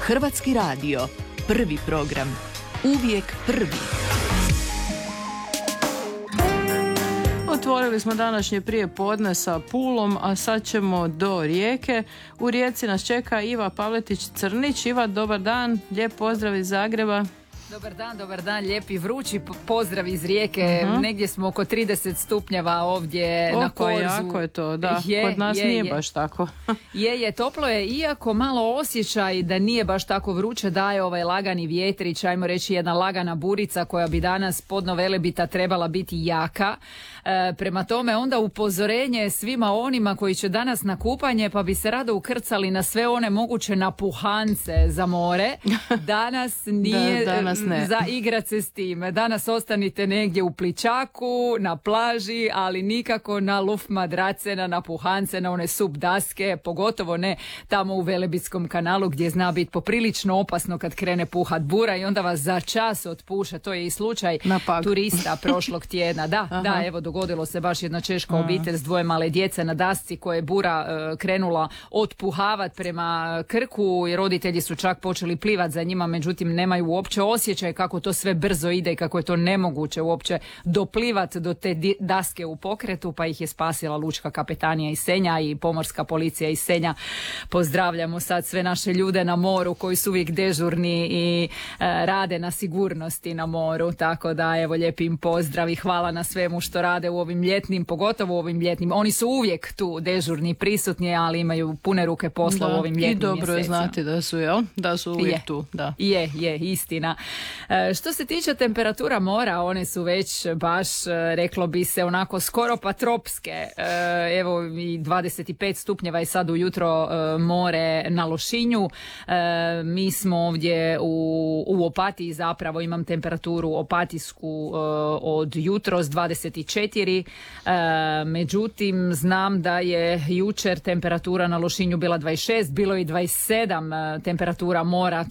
Hrvatski radio, prvi program, uvijek prvi. Otvorili smo današnje prijepodne sa Pulom, a sad ćemo do Rijeke. U Rijeci nas čeka Iva Pavletić-Crnić. Iva, dobar dan, lijep pozdrav iz Zagreba. Dobar dan, lijepi vrući pozdrav iz Rijeke. Negdje smo oko 30 stupnjeva ovdje na Korzu. Jako je to, da. Kod nas nije baš tako. Toplo je, iako malo osjećaj da nije baš tako vruće, daje ovaj lagani vjetrić, ajmo reći jedna lagana burica koja bi danas podno Velebita trebala biti jaka. Prema tome onda upozorenje svima onima koji će danas na kupanje pa bi se rado ukrcali na sve one moguće napuhance za more. Danas nije danas ne. Za igrat se s tim. Danas ostanite negdje u plićaku, na plaži, ali nikako na luf madrace, na napuhance, na one sub daske, pogotovo ne tamo u Velebitskom kanalu gdje zna biti poprilično opasno kad krene puhat bura i onda vas za čas otpuša. To je i slučaj turista prošlog tjedna. Da, evo dogodilo se baš jedna češka obitelj s dvoje male djece na dasci koje je bura krenula otpuhavat prema Krku i roditelji su čak počeli plivat za njima, međutim nemaju uopće osjećaj kako to sve brzo ide i kako je to nemoguće uopće doplivat do te daske u pokretu, pa ih je spasila lučka kapetanija iz Senja i pomorska policija iz Senja. Pozdravljamo sad sve naše ljude na moru koji su uvijek dežurni i rade na sigurnosti na moru, tako da evo lijepim pozdrav i hvala na svemu što rade u ovim ljetnim, pogotovo u ovim ljetnim. Oni su uvijek tu dežurni, prisutni, ali imaju pune ruke posla u ovim ljetnim mjesecima. I dobro je znati da su uvijek tu. Da. Je, istina. Što se tiče temperatura mora, one su već baš, reklo bi se, onako skoro pa tropske. Evo i 25 stupnjeva je sad ujutro more na Lošinju. Mi smo ovdje u Opatiji, zapravo imam temperaturu opatijsku od jutros 24. Međutim, znam da je jučer temperatura na Lošinju bila 26, bilo i 27 temperatura mora